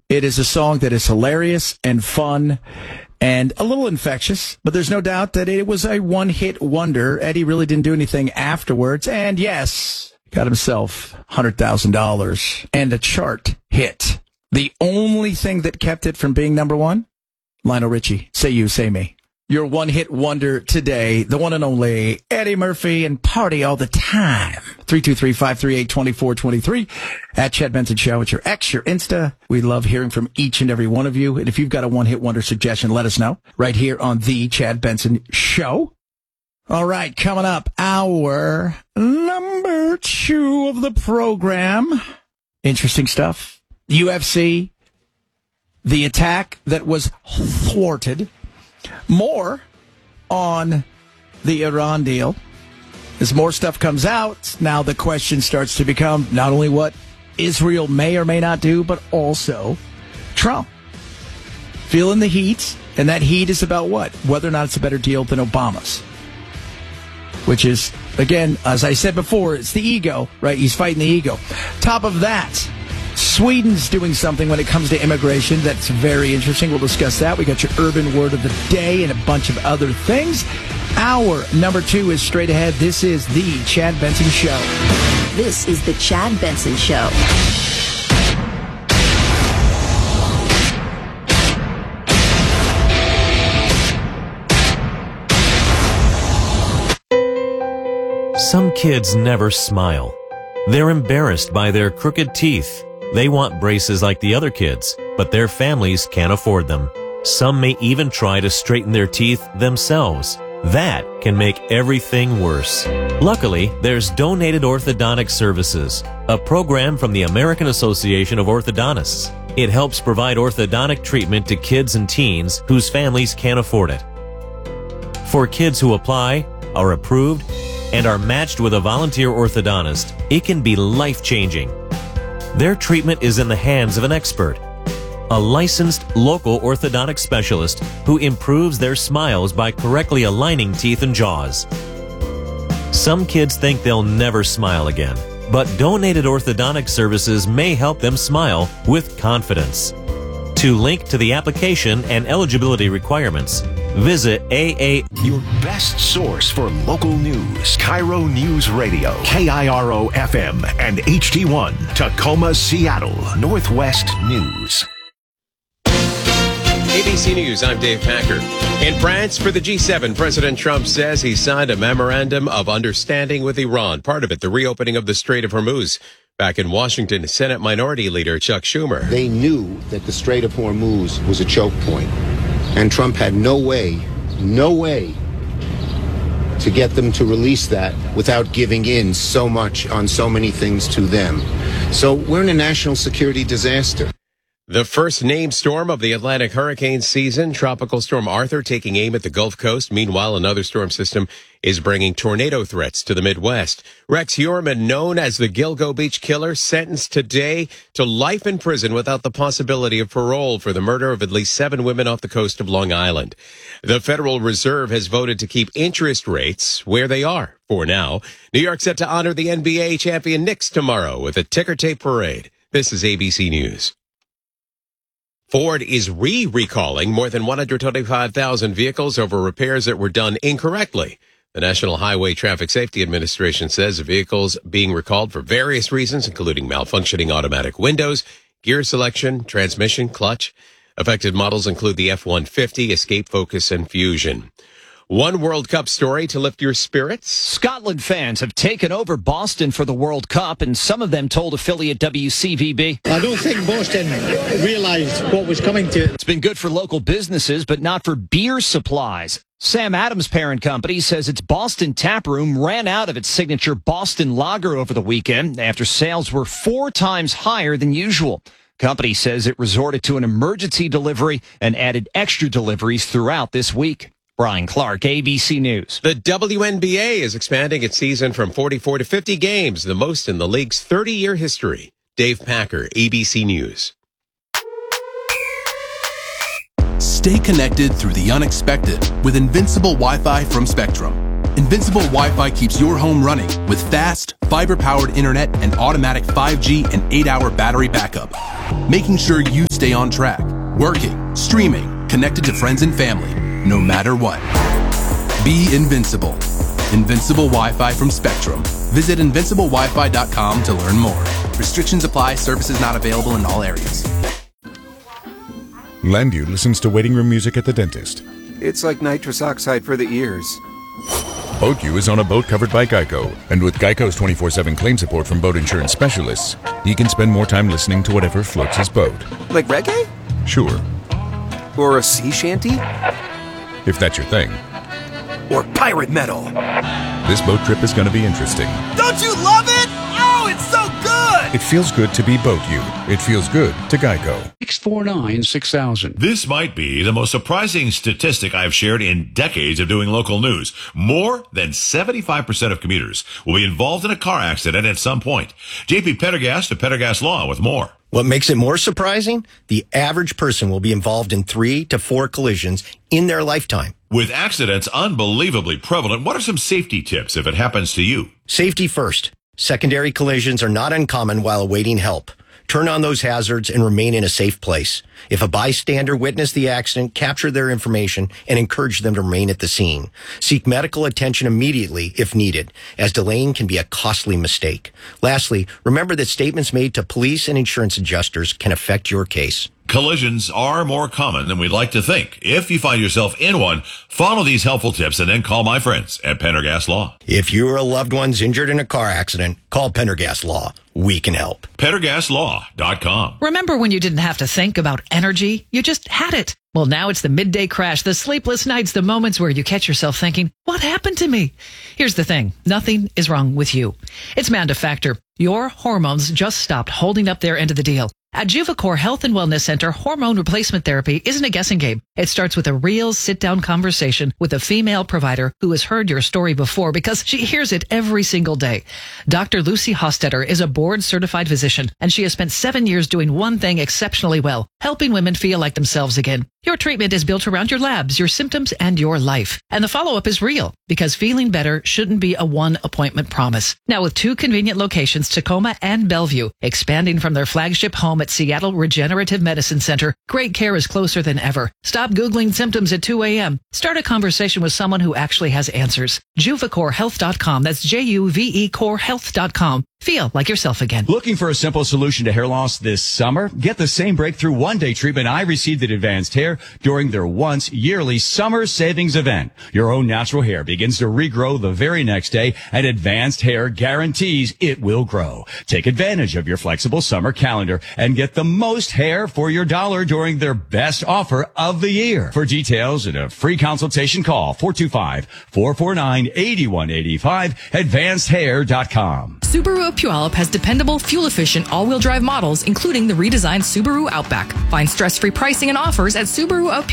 It is a song that is hilarious and fun and a little infectious, but there's no doubt that it was a one-hit wonder. Eddie really didn't do anything afterwards, and yes, got himself $100,000 and a chart hit. The only thing that kept it from being number one? Lionel Richie, Say You, Say Me. Your one-hit wonder today, the one and only Eddie Murphy, and party all the time. 323-538-2423 at Chad Benson Show. It's your X, your Insta. We love hearing from each and every one of you. And if you've got a one-hit wonder suggestion, let us know right here on the Chad Benson Show. All right, coming up, our number 2 of the program. Interesting stuff. UFC, the attack that was thwarted. More on the Iran deal. As more stuff comes out, now the question starts to become not only what Israel may or may not do, but also Trump. Feeling the heat, and that heat is about what? Whether or not it's a better deal than Obama's. Which is, again, as I said before, it's the ego, right? He's fighting the ego. Top of that, Sweden's doing something when it comes to immigration that's very interesting. We'll discuss that. We got your urban word of the day and a bunch of other things. Our number 2 is straight ahead. This is the Chad Benson Show. This is the Chad Benson Show. Some kids never smile. They're embarrassed by their crooked teeth. They want braces like the other kids, but their families can't afford them. Some may even try to straighten their teeth themselves. That can make everything worse. Luckily, there's Donated Orthodontic Services, a program from the American Association of Orthodontists. It helps provide orthodontic treatment to kids and teens whose families can't afford it. For kids who apply, are approved, and are matched with a volunteer orthodontist, it can be life-changing. Their treatment is in the hands of an expert, a licensed local orthodontic specialist who improves their smiles by correctly aligning teeth and jaws. Some kids think they'll never smile again, but Donated Orthodontic Services may help them smile with confidence. To link to the application and eligibility requirements, visit AA. Your best source for local news. Cairo News Radio. KIRO FM and HD1. Tacoma, Seattle. Northwest News. ABC News, I'm Dave Packer. In France, for the G7, President Trump says he signed a memorandum of understanding with Iran. Part of it, the reopening of the Strait of Hormuz. Back in Washington, Senate Minority Leader Chuck Schumer. They knew that the Strait of Hormuz was a choke point, and Trump had no way to get them to release that without giving in so much on so many things to them. So we're in a national security disaster. The first named storm of the Atlantic hurricane season, Tropical Storm Arthur, taking aim at the Gulf Coast. Meanwhile, another storm system is bringing tornado threats to the Midwest. Rex Heuermann, known as the Gilgo Beach Killer, sentenced today to life in prison without the possibility of parole for the murder of at least 7 women off the coast of Long Island. The Federal Reserve has voted to keep interest rates where they are for now. New York set to honor the NBA champion Knicks tomorrow with a ticker tape parade. This is ABC News. Ford is recalling more than 125,000 vehicles over repairs that were done incorrectly. The National Highway Traffic Safety Administration says the vehicles being recalled for various reasons, including malfunctioning automatic windows, gear selection, transmission, clutch. Affected models include the F-150, Escape, Focus, and Fusion. One World Cup story to lift your spirits. Scotland fans have taken over Boston for the World Cup, and some of them told affiliate WCVB. I don't think Boston realized what was coming to it. It's been good for local businesses, but not for beer supplies. Sam Adams' parent company says its Boston taproom ran out of its signature Boston Lager over the weekend after sales were 4 times higher than usual. Company says it resorted to an emergency delivery and added extra deliveries throughout this week. Brian Clark, ABC News. The WNBA is expanding its season from 44 to 50 games, the most in the league's 30-year history. Dave Packer, ABC News. Stay connected through the unexpected with Invincible Wi-Fi from Spectrum. Invincible Wi-Fi keeps your home running with fast, fiber-powered internet and automatic 5G and 8-hour battery backup, making sure you stay on track, working, streaming, connected to friends and family, no matter what. Be invincible. Invincible Wi-Fi from Spectrum. Visit invinciblewifi.com to learn more. Restrictions apply. Services not available in all areas. Landu listens to waiting room music at the dentist. It's like nitrous oxide for the ears. BoatU is on a boat covered by Geico, and with Geico's 24/7 claim support from boat insurance specialists, he can spend more time listening to whatever floats his boat. Like reggae? Sure. Or a sea shanty? If that's your thing. Or pirate metal? This boat trip is going to be interesting. Don't you love it? Oh, it's so good! It feels good to be BoatU. It feels good to Geico. 649-6000. This might be the most surprising statistic I've shared in decades of doing local news. More than 75% of commuters will be involved in a car accident at some point. JP Pendergast of Pendergast Law with more. What makes it more surprising? The average person will be involved in 3 to 4 collisions in their lifetime. With accidents unbelievably prevalent, what are some safety tips if it happens to you? Safety first. Secondary collisions are not uncommon while awaiting help. Turn on those hazards and remain in a safe place. If a bystander witnessed the accident, capture their information and encourage them to remain at the scene. Seek medical attention immediately if needed, as delaying can be a costly mistake. Lastly, remember that statements made to police and insurance adjusters can affect your case. Collisions are more common than we'd like to think. If you find yourself in one, follow these helpful tips and then call my friends at Pendergast Law. If you or a loved one's injured in a car accident, call Pendergast Law. We can help. PendergastLaw.com. Remember when you didn't have to think about energy? You just had it. Well, now it's the midday crash, the sleepless nights, the moments where you catch yourself thinking, what happened to me? Here's the thing. Nothing is wrong with you. It's Manda Factor. Your hormones just stopped holding up their end of the deal. At Juvacor Health and Wellness Center, hormone replacement therapy isn't a guessing game. It starts with a real sit-down conversation with a female provider who has heard your story before because she hears it every single day. Dr. Lucy Hostetter is a board-certified physician, and she has spent 7 years doing one thing exceptionally well, helping women feel like themselves again. Your treatment is built around your labs, your symptoms, and your life. And the follow-up is real, because feeling better shouldn't be a one-appointment promise. Now with 2 convenient locations, Tacoma and Bellevue, expanding from their flagship home at Seattle Regenerative Medicine Center, great care is closer than ever. Stop Googling symptoms at 2 a.m. Start a conversation with someone who actually has answers. JuvaCoreHealth.com. That's JUVE CoreHealth.com. Feel like yourself again. Looking for a simple solution to hair loss this summer? Get the same breakthrough one-day treatment I received at Advanced Hair during their once yearly summer savings event. Your own natural hair begins to regrow the very next day, and Advanced Hair guarantees it will grow. Take advantage of your flexible summer calendar and get the most hair for your dollar during their best offer of the year. For details and a free consultation, call 425-449-8185, advancedhair.com. Subaru of Puyallup has dependable, fuel-efficient, all-wheel drive models, including the redesigned Subaru Outback. Find stress-free pricing and offers at Subaru of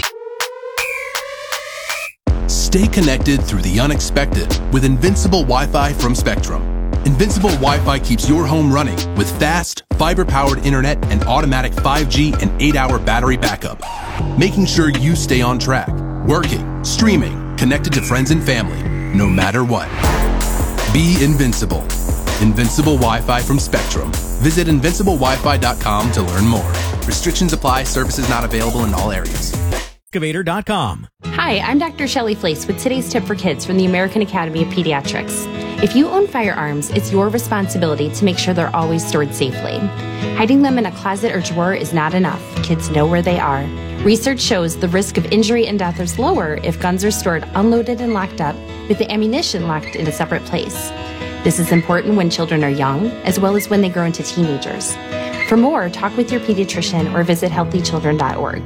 Stay connected through the unexpected with Invincible Wi-Fi from Spectrum. Invincible Wi-Fi keeps your home running with fast, fiber-powered internet and automatic 5G and 8-hour battery backup, making sure you stay on track, working, streaming, connected to friends and family, no matter what. Be invincible. Invincible Wi-Fi from Spectrum. Visit invinciblewifi.com to learn more. Restrictions apply. Services not available in all areas. Excavator.com. Hi, I'm Dr. Shelley Flace with today's tip for kids from the American Academy of Pediatrics. If you own firearms, it's your responsibility to make sure they're always stored safely. Hiding them in a closet or drawer is not enough. Kids know where they are. Research shows the risk of injury and death is lower if guns are stored unloaded and locked up, with the ammunition locked in a separate place. This is important when children are young, as well as when they grow into teenagers. For more, talk with your pediatrician or visit healthychildren.org.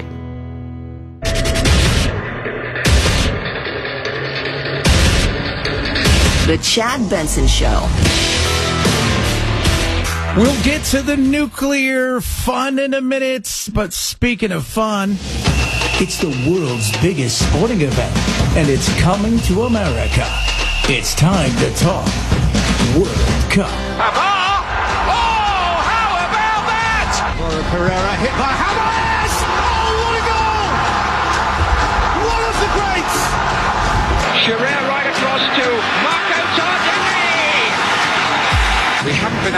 The Chad Benson Show. We'll get to the nuclear fun in a minute, but speaking of fun, it's the world's biggest sporting event, and it's coming to America. It's time to talk World Cup. Oh, how about that? Laura Pereira hit by Hamas. Oh, what a goal! One of the greats. Sherrera right across to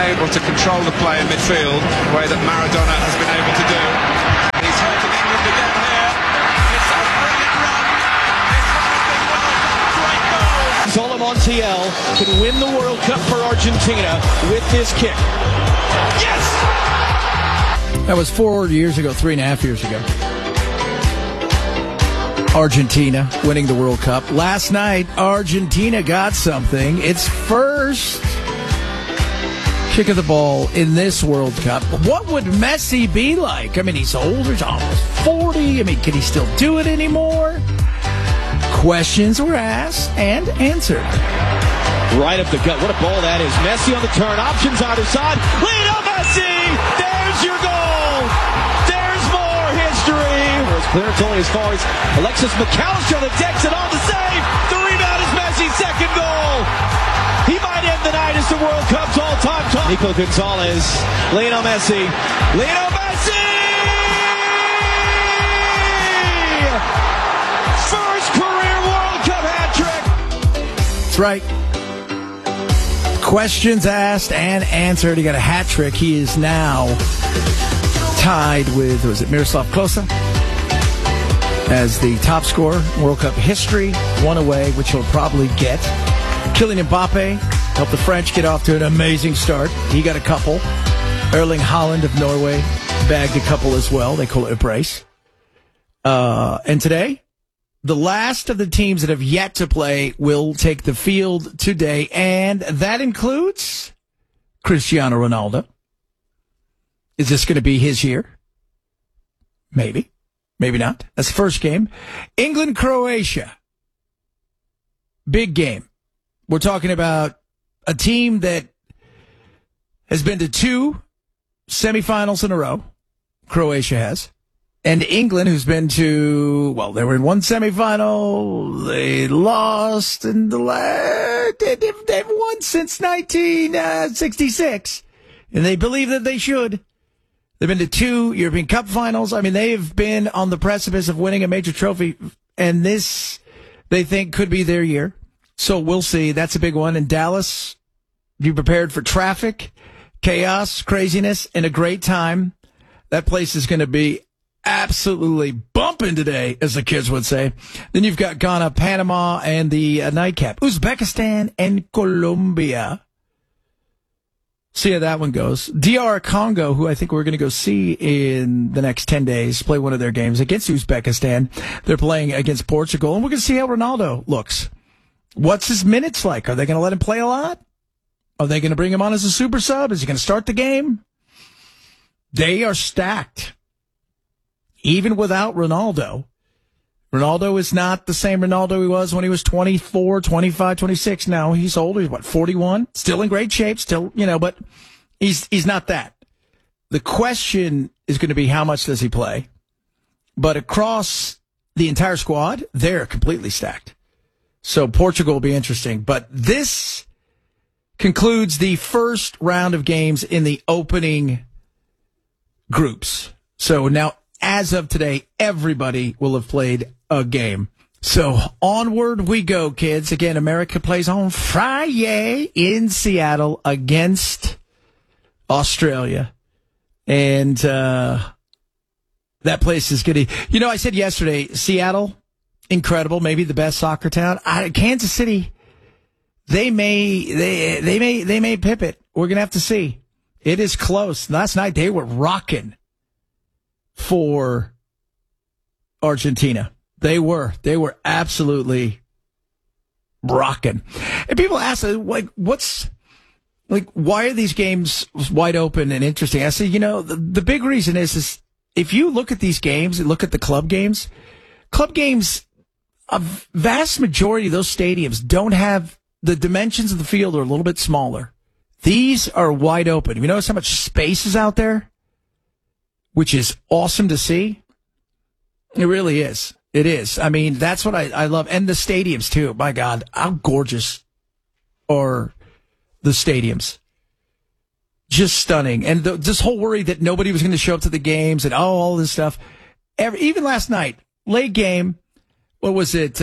able to control the play in midfield the way that Maradona has been able to do. He's hurting England again here. It's a brilliant run. It's one of the great goals. Solo Montiel can win the World Cup for Argentina with this kick. Yes! That was 4 years ago, 3.5 years ago. Argentina winning the World Cup. Last night, Argentina got something. Its first kick of the ball in this World Cup. What would Messi be like? I mean, he's older, he's almost 40. I mean, can he still do it anymore? Questions were asked and answered. Right up the gut. What a ball that is. Messi on the turn. Options either side. Lionel Messi! There's your goal! There's more history! It's clearance only as far as Alexis McAllister on the decks and on the save. The rebound is Messi's second goal. He might end the night as the World Cup's all-time top. Nico Gonzalez. Lionel Messi. Lionel Messi! First career World Cup hat trick. That's right. Questions asked and answered. He got a hat trick. He is now tied with, was it Miroslav Klose as the top scorer in World Cup history. One away, which he'll probably get. Kylian Mbappe helped the French get off to an amazing start. He got a couple. Erling Haaland of Norway bagged a couple as well. They call it a brace. And today, the last of the teams that have yet to play will take the field today, and that includes Cristiano Ronaldo. Is this going to be his year? Maybe. Maybe not. That's the first game. England, Croatia. Big game. We're talking about a team that has been to 2 semifinals in a row. Croatia has. And England, who's been to, well, they were in one semifinal. They lost in the last, they've won since 1966. And they believe that they should. They've been to 2 European Cup finals. I mean, they've been on the precipice of winning a major trophy. And this, they think, could be their year. So we'll see. That's a big one. In Dallas, be prepared for traffic, chaos, craziness, and a great time. That place is going to be absolutely bumping today, as the kids would say. Then you've got Ghana, Panama, and the nightcap. Uzbekistan and Colombia. See how that one goes. DR Congo, who I think we're going to go see in the next 10 days, play one of their games against Uzbekistan. They're playing against Portugal, and we're going to see how Ronaldo looks. What's his minutes like? Are they going to let him play a lot? Are they going to bring him on as a super sub? Is he going to start the game? They are stacked. Even without Ronaldo. Ronaldo is not the same Ronaldo he was when he was 24, 25, 26. Now he's older. He's 41? Still in great shape. Still, but he's not that. The question is going to be how much does he play? But across the entire squad, they're completely stacked. So Portugal will be interesting. But this concludes the first round of games in the opening groups. So now, as of today, everybody will have played a game. So onward we go, kids. Again, America plays on Friday in Seattle against Australia. And that place is going to... I said yesterday, Seattle, incredible, maybe the best soccer town. Kansas City, they may pip it. We're going to have to see. It is close. Last night they were rocking for Argentina. They were absolutely rocking. And people ask, why are these games wide open and interesting? I say, the big reason is if you look at these games and look at the club games, a vast majority of those stadiums don't have the dimensions of the field are a little bit smaller. These are wide open. You notice how much space is out there? Which is awesome to see. It really is. It is. I mean, that's what I love. And the stadiums, too. My God, how gorgeous are the stadiums. Just stunning. And this whole worry that nobody was going to show up to the games and all this stuff. Even last night, late game, what was it?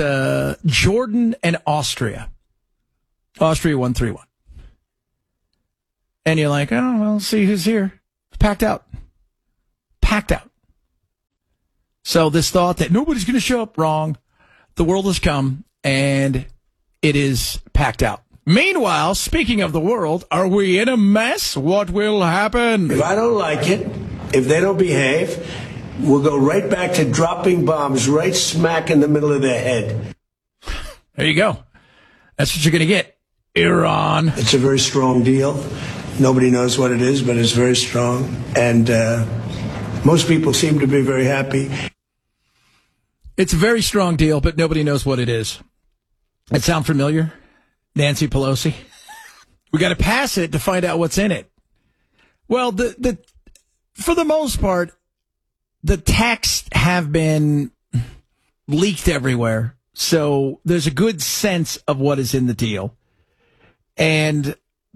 Jordan and Austria. Austria won 3-1. And you're like, oh, well, see who's here. Packed out. Packed out. So this thought that nobody's going to show up, wrong. The world has come, and it is packed out. Meanwhile, speaking of the world, are we in a mess? What will happen? If I don't like it, if they don't behave, we'll go right back to dropping bombs right smack in the middle of their head. There you go. That's what you're going to get. Iran. It's a very strong deal. Nobody knows what it is, but it's very strong. And most people seem to be very happy. It's a very strong deal, but nobody knows what it is. That sound familiar? Nancy Pelosi? We got to pass it to find out what's in it. Well, for the most part, the texts have been leaked everywhere. So there's a good sense of what is in the deal. And,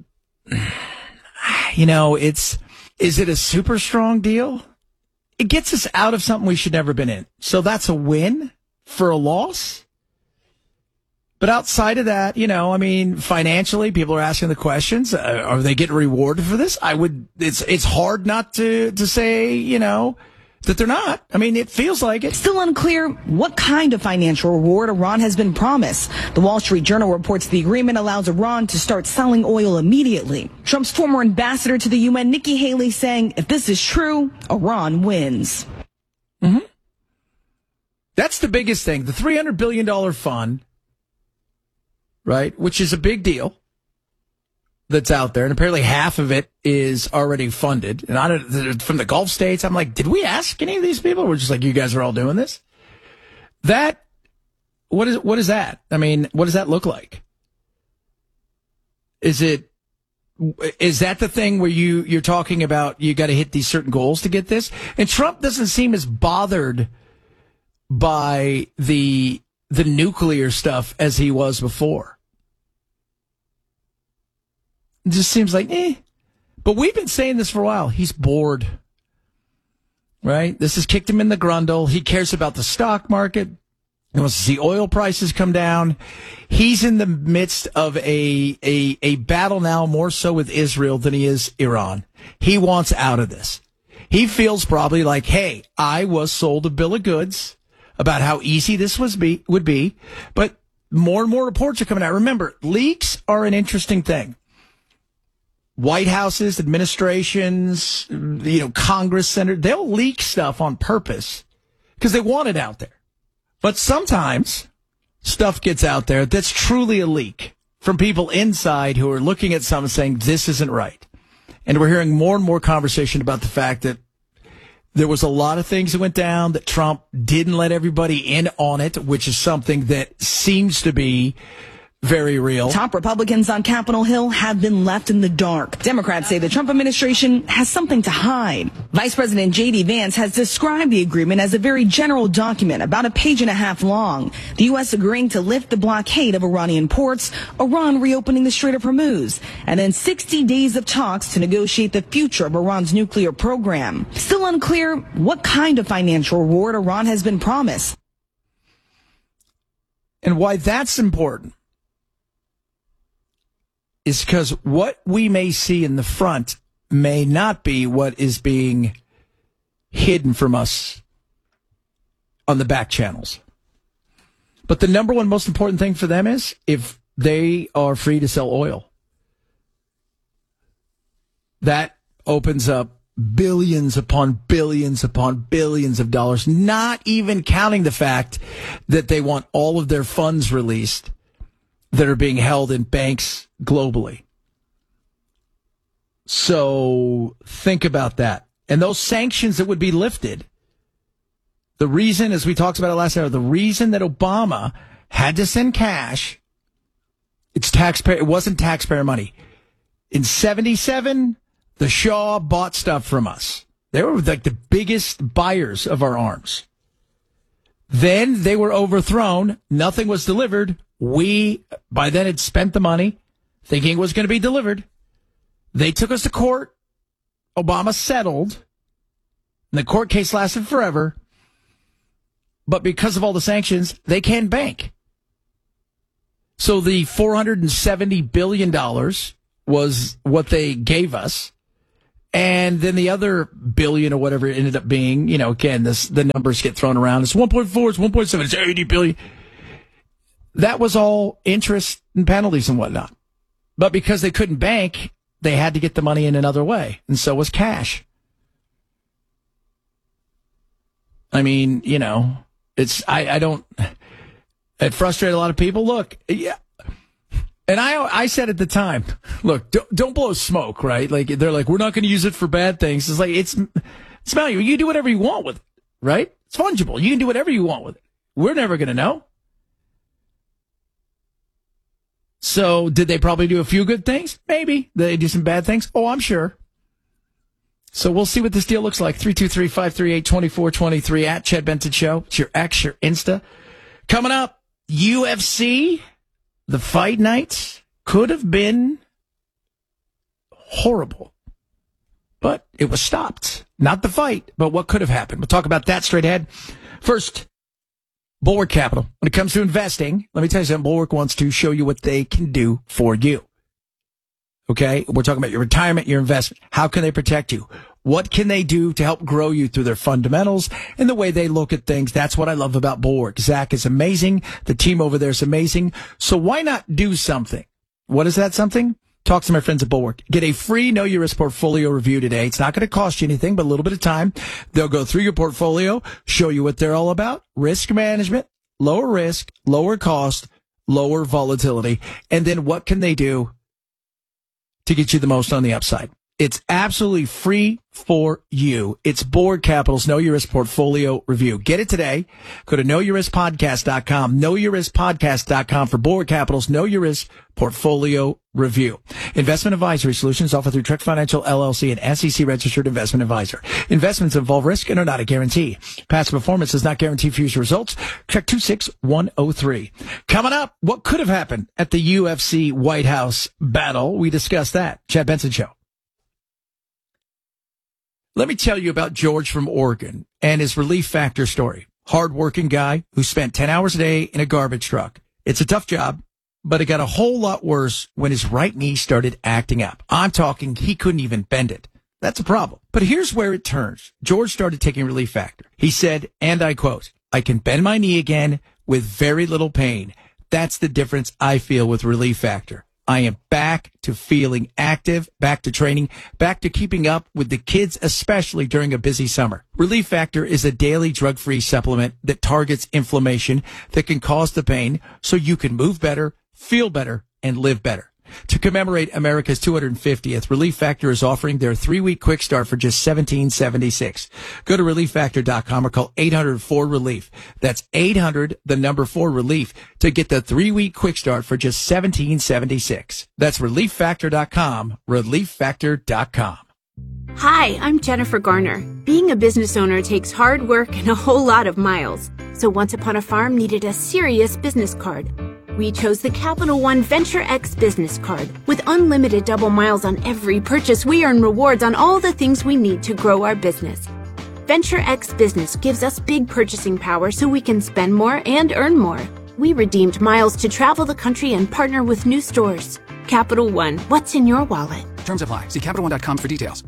you know, is it a super strong deal? It gets us out of something we should never been in. So that's a win for a loss. But outside of that, you know, I mean, financially, people are asking the questions. Are they getting rewarded for this? It's hard not to say, you know, that they're not. I mean, it feels like it. Still unclear what kind of financial reward Iran has been promised. The Wall Street Journal reports the agreement allows Iran to start selling oil immediately. Trump's former ambassador to the UN, Nikki Haley, saying if this is true, Iran wins. Mm-hmm. That's the biggest thing. The $300 billion fund, right, which is a big deal that's out there, and apparently half of it is already funded. And from the Gulf states, I'm like, did we ask any of these people? We're just like, you guys are all doing this. What is that? I mean, what does that look like? Is that the thing where you're talking about you got to hit these certain goals to get this? And Trump doesn't seem as bothered by the nuclear stuff as he was before. It just seems like, But we've been saying this for a while. He's bored, right? This has kicked him in the grundle. He cares about the stock market. He wants to see oil prices come down. He's in the midst of a battle now, more so with Israel than he is Iran. He wants out of this. He feels probably like, hey, I was sold a bill of goods about how easy this would be, but more and more reports are coming out. Remember, leaks are an interesting thing. White Houses, administrations, you know, Congress, Senator, they'll leak stuff on purpose because they want it out there. But sometimes stuff gets out there that's truly a leak from people inside who are looking at something saying this isn't right. And we're hearing more and more conversation about the fact that there was a lot of things that went down, that Trump didn't let everybody in on it, which is something that seems to be very real. Top Republicans on Capitol Hill have been left in the dark. Democrats say the Trump administration has something to hide. Vice President J.D. Vance has described the agreement as a very general document, about a page and a half long. The U.S. agreeing to lift the blockade of Iranian ports, Iran reopening the Strait of Hormuz, and then 60 days of talks to negotiate the future of Iran's nuclear program. Still unclear what kind of financial reward Iran has been promised. And why that's important is because what we may see in the front may not be what is being hidden from us on the back channels. But the number one most important thing for them is if they are free to sell oil. That opens up billions upon billions upon billions of dollars, not even counting the fact that they want all of their funds released that are being held in banks globally. So think about that. And those sanctions that would be lifted, the reason, as we talked about it last hour, the reason that Obama had to send cash, it wasn't taxpayer money. In 1977, the Shah bought stuff from us. They were like the biggest buyers of our arms. Then they were overthrown. Nothing was delivered. We, by then, had spent the money thinking it was going to be delivered. They took us to court. Obama settled. And the court case lasted forever. But because of all the sanctions, they can't bank. So the $470 billion was what they gave us. And then the other billion or whatever it ended up being, again, the numbers get thrown around. It's 1.4, it's 1.7, it's 80 billion. That was all interest and penalties and whatnot. But because they couldn't bank, they had to get the money in another way. And so was cash. I mean, it frustrated a lot of people. Look, yeah. And I said at the time, look, don't blow smoke, right? Like, they're like, we're not going to use it for bad things. It's like, it's valuable. You can do whatever you want with it, right? It's fungible. You can do whatever you want with it. We're never going to know. So did they probably do a few good things? Maybe. Did they do some bad things? Oh, I'm sure. So we'll see what this deal looks like. 323-538-2423 at Chad Benson Show. It's your X, your Insta. Coming up, UFC. The fight nights could have been horrible, but it was stopped. Not the fight, but what could have happened. We'll talk about that straight ahead. First, Bulwark Capital. When it comes to investing, let me tell you something. Bulwark wants to show you what they can do for you. Okay? We're talking about your retirement, your investment. How can they protect you? What can they do to help grow you through their fundamentals and the way they look at things? That's what I love about Bulwark. Zach is amazing. The team over there is amazing. So why not do something? What is that something? Talk to my friends at Bulwark. Get a free Know Your Risk portfolio review today. It's not going to cost you anything, but a little bit of time. They'll go through your portfolio, show you what they're all about. Risk management, lower risk, lower cost, lower volatility. And then what can they do to get you the most on the upside? It's absolutely free for you. It's Bulwark Capital's Know Your Risk Portfolio Review. Get it today. Go to knowyourriskpodcast.com, knowyourriskpodcast.com for Bulwark Capital's Know Your Risk Portfolio Review. Investment advisory solutions offered through Trek Financial LLC, an SEC registered investment advisor. Investments involve risk and are not a guarantee. Past performance does not guarantee future results. Check 26103. Coming up, what could have happened at the UFC White House battle? We discussed that. Chad Benson Show. Let me tell you about George from Oregon and his Relief Factor story. Hard-working guy who spent 10 hours a day in a garbage truck. It's a tough job, but it got a whole lot worse when his right knee started acting up. I'm talking he couldn't even bend it. That's a problem. But here's where it turns. George started taking Relief Factor. He said, and I quote, "I can bend my knee again with very little pain. That's the difference I feel with Relief Factor. I am back to feeling active, back to training, back to keeping up with the kids, especially during a busy summer. Relief Factor is a daily drug-free supplement that targets inflammation that can cause the pain so you can move better, feel better, and live better. To commemorate America's 250th, Relief Factor is offering their 3-week quick start for just $17.76. Go to relieffactor.com or call 800-4RELIEF. That's 800-4RELIEF to get the 3-week quick start for just $17.76. That's relieffactor.com, relieffactor.com. Hi, I'm Jennifer Garner. Being a business owner takes hard work and a whole lot of miles. So Once Upon a Farm needed a serious business card. We chose the Capital One Venture X business card. With unlimited double miles on every purchase, we earn rewards on all the things we need to grow our business. Venture X Business gives us big purchasing power so we can spend more and earn more. We redeemed miles to travel the country and partner with new stores. Capital One, what's in your wallet? Terms apply. See CapitalOne.com for details.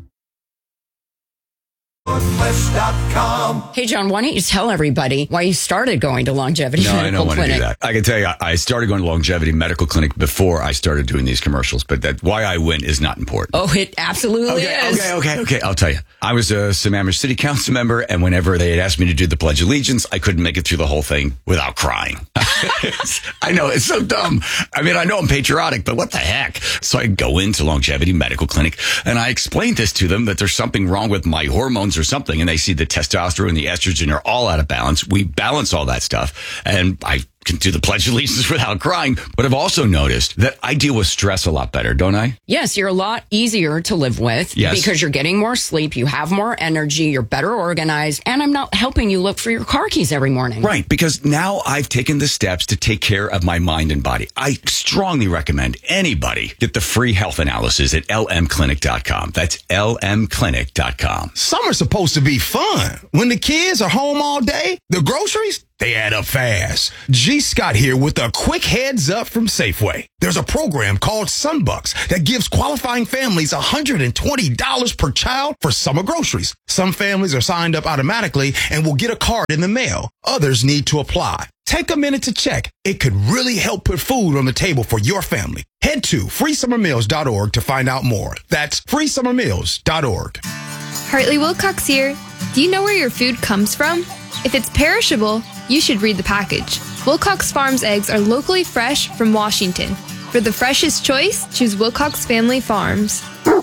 Hey, John, why don't you tell everybody why you started going to Longevity Medical Clinic? No, I don't want to do that. I can tell you, I started going to Longevity Medical Clinic before I started doing these commercials, but that why I went is not important. Oh, it absolutely is. Okay. I'll tell you. I was a Sammamish City Council member, and whenever they had asked me to do the Pledge of Allegiance, I couldn't make it through the whole thing without crying. I know, it's so dumb. I mean, I know I'm patriotic, but what the heck? So I go into Longevity Medical Clinic, and I explained this to them, that there's something wrong with my hormones or something, and they see the testosterone and the estrogen are all out of balance. We balance all that stuff, and I can do the Pledge of Allegiance without crying. But I've also noticed that I deal with stress a lot better, don't I? Yes, you're a lot easier to live with because you're getting more sleep, you have more energy, you're better organized, and I'm not helping you look for your car keys every morning. Right, because now I've taken the steps to take care of my mind and body. I strongly recommend anybody get the free health analysis at lmclinic.com. That's lmclinic.com. Summer's supposed to be fun. When the kids are home all day, the groceries, they add up fast. G. Scott here with a quick heads up from Safeway. There's a program called Sunbucks that gives qualifying families $120 per child for summer groceries. Some families are signed up automatically and will get a card in the mail. Others need to apply. Take a minute to check. It could really help put food on the table for your family. Head to freesummermeals.org to find out more. That's freesummermeals.org. Hartley Wilcox here. Do you know where your food comes from? If it's perishable, you should read the package. Wilcox Farms eggs are locally fresh from Washington. For the freshest choice, choose Wilcox Family Farms.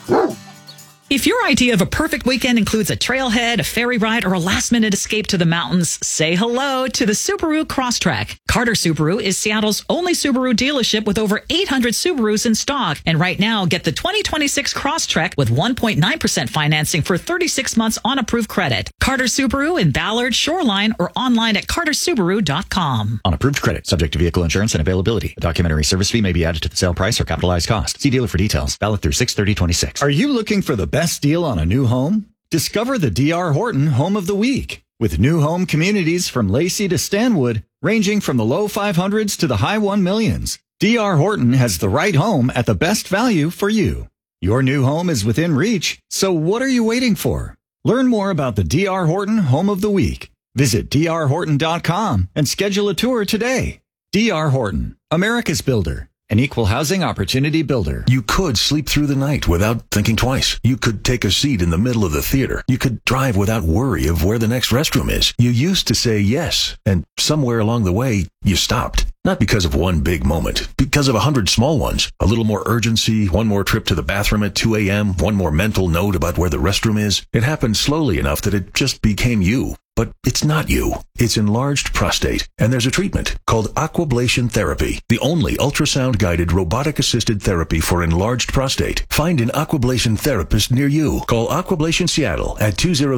If your idea of a perfect weekend includes a trailhead, a ferry ride, or a last-minute escape to the mountains, say hello to the Subaru Crosstrek. Carter Subaru is Seattle's only Subaru dealership with over 800 Subarus in stock. And right now, get the 2026 Crosstrek with 1.9% financing for 36 months on approved credit. Carter Subaru in Ballard, Shoreline, or online at cartersubaru.com. On approved credit, subject to vehicle insurance and availability. A documentary service fee may be added to the sale price or capitalized cost. See dealer for details. Valid through 6/30/26. Are you looking for the best deal on a new home? Discover the D.R. Horton Home of the Week. With new home communities from Lacey to Stanwood, ranging from the low 500s to the high 1 millions. D.R. Horton has the right home at the best value for you. Your new home is within reach, so what are you waiting for? Learn more about the D.R. Horton Home of the Week. Visit drhorton.com and schedule a tour today. D.R. Horton, America's builder. An equal housing opportunity builder. You could sleep through the night without thinking twice. You could take a seat in the middle of the theater. You could drive without worry of where the next restroom is. You used to say yes, and somewhere along the way, you stopped. Not because of one big moment, because of 100 small ones. A little more urgency, one more trip to the bathroom at 2 a.m., one more mental note about where the restroom is. It happened slowly enough that it just became you. But it's not you. It's enlarged prostate. And there's a treatment called aquablation therapy, the only ultrasound-guided robotic-assisted therapy for enlarged prostate. Find an aquablation therapist near you. Call Aquablation Seattle at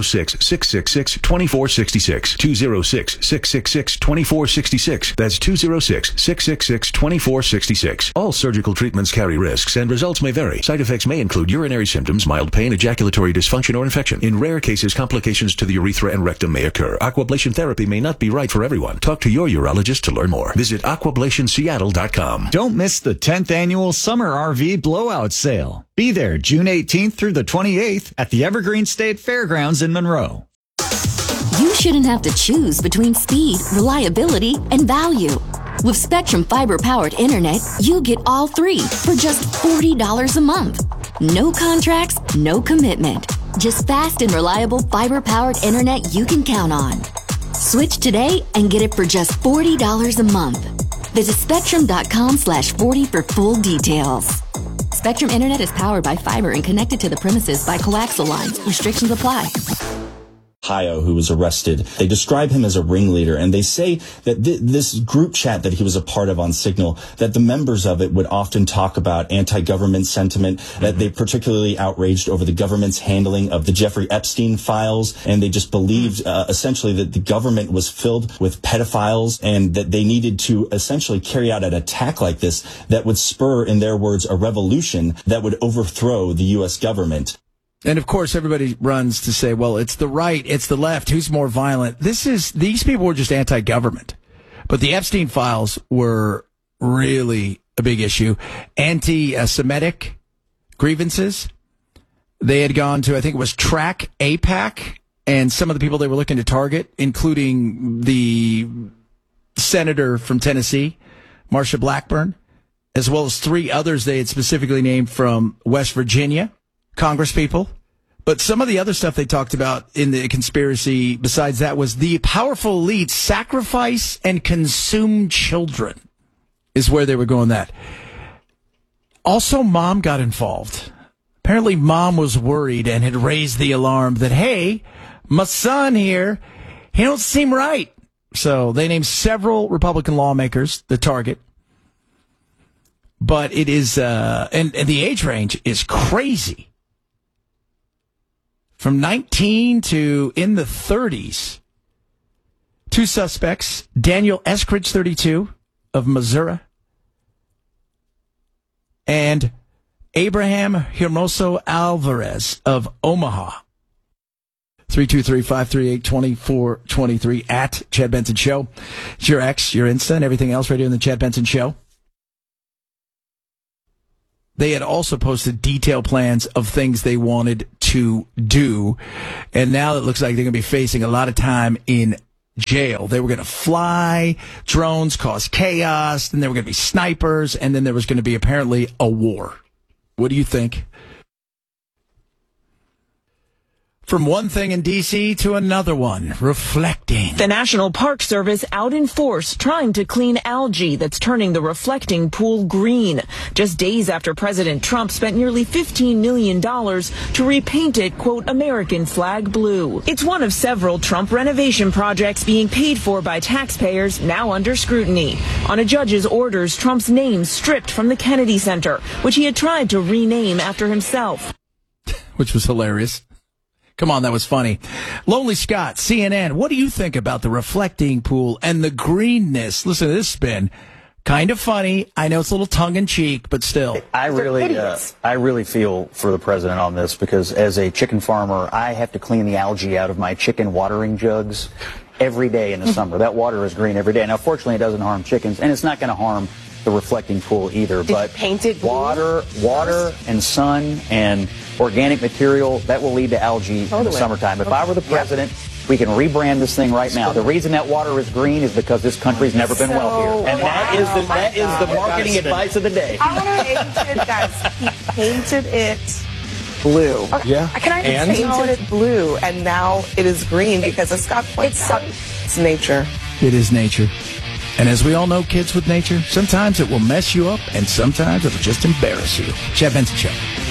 206-666-2466. 206-666-2466. That's 206-666-2466. All surgical treatments carry risks and results may vary. Side effects may include urinary symptoms, mild pain, ejaculatory dysfunction, or infection. In rare cases, complications to the urethra and rectum may occur. Aquablation therapy may not be right for everyone. Talk to your urologist to learn more. Visit aquablationseattle.com. Don't miss the 10th annual Summer RV Blowout Sale. Be there June 18th through the 28th at the Evergreen State Fairgrounds in Monroe. You shouldn't have to choose between speed, reliability, and value. With Spectrum fiber-powered internet, you get all three for just $40 a month. No contracts, no commitment. Just fast and reliable fiber-powered internet you can count on. Switch today and get it for just $40 a month. Visit spectrum.com/40 for full details. Spectrum Internet is powered by fiber and connected to the premises by coaxial lines. Restrictions apply. Ohio, who was arrested. They describe him as a ringleader, and they say that this group chat that he was a part of on Signal, that the members of it would often talk about anti-government sentiment, that they particularly outraged over the government's handling of the Jeffrey Epstein files, and they just believed essentially that the government was filled with pedophiles and that they needed to essentially carry out an attack like this that would spur, in their words, a revolution that would overthrow the U.S. government. And of course, everybody runs to say, well, it's the right, it's the left, who's more violent? These people were just anti-government. But the Epstein files were really a big issue. Anti-Semitic grievances. They had gone to, I think it was Track AIPAC, and some of the people they were looking to target, including the senator from Tennessee, Marsha Blackburn, as well as 3 others they had specifically named from West Virginia. Congress people. But some of the other stuff they talked about in the conspiracy besides that was the powerful elite sacrifice and consume children is where they were going that. Also, mom got involved. Apparently, mom was worried and had raised the alarm that, hey, my son here, he don't seem right. So they named several Republican lawmakers the target. But it is, and the age range is crazy. From 19 to in the 30s. 2 suspects, Daniel Eskridge, 32, of Missouri, and Abraham Hermoso Alvarez of Omaha. 323-538-2423 at Chad Benson Show. It's your X, your Insta, and everything else right here in the Chad Benson Show. They had also posted detailed plans of things they wanted to do, and now it looks like they're going to be facing a lot of time in jail. They were going to fly drones, cause chaos, then there were going to be snipers, and then there was going to be apparently a war. What do you think? From one thing in D.C. to another one, reflecting. The National Park Service out in force trying to clean algae that's turning the reflecting pool green. Just days after President Trump spent nearly $15 million to repaint it, quote, American flag blue. It's one of several Trump renovation projects being paid for by taxpayers now under scrutiny. On a judge's orders, Trump's name stripped from the Kennedy Center, which he had tried to rename after himself. Which was hilarious. Come on, that was funny. Lonely Scott, CNN, what do you think about the reflecting pool and the greenness? Listen to this spin. Kind of funny. I know it's a little tongue-in-cheek, but still. I really feel for the president on this, because as a chicken farmer, I have to clean the algae out of my chicken watering jugs every day in the summer. That water is green every day. Now, fortunately, it doesn't harm chickens, and it's not going to harm the reflecting pool either. But painted water and sun and organic material, that will lead to algae in the summertime. If I were the president, we can rebrand this thing right now. The reason that water is green is because this country's never been wealthier. And that is the marketing advice of the day. He painted it blue. Yeah. Can I just painted it blue, and now it is green because as Scott points out, it's nature. It is nature. And as we all know, kids with nature, sometimes it will mess you up, and sometimes it'll just embarrass you. Chad Benson Show.